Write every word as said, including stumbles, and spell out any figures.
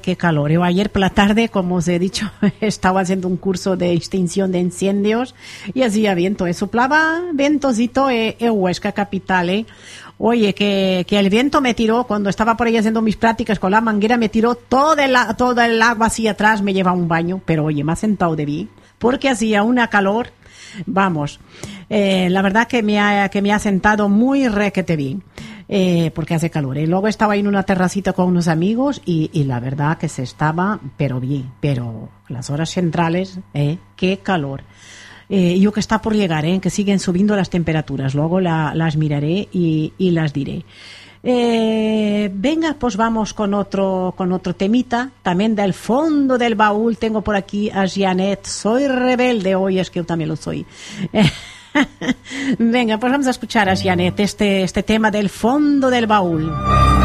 qué calor. Yo ayer por la tarde, como os he dicho, estaba haciendo un curso de extinción de incendios y hacía viento, y soplaba ventosito en Huesca capital, ¿eh? Oye, que, que el viento me tiró, cuando estaba por ahí haciendo mis prácticas con la manguera, me tiró todo el, todo el agua hacia atrás, me llevaba un baño, pero oye, me ha sentado de bien, porque hacía una calor, vamos, eh, la verdad que me ha, que me ha sentado muy requete bien. Eh, porque hace calor. Y luego estaba ahí en una terracita con unos amigos y, y la verdad que se estaba, pero bien, pero las horas centrales, eh, qué calor. Eh, yo que está por llegar, eh, que siguen subiendo las temperaturas, luego la, las miraré y, y las diré. Eh, venga, pues vamos con otro, con otro temita, también del fondo del baúl. Tengo por aquí a Janet, soy rebelde, hoy es que yo también lo soy. Venga, pues vamos a escuchar a Janet este, este tema del fondo del baúl.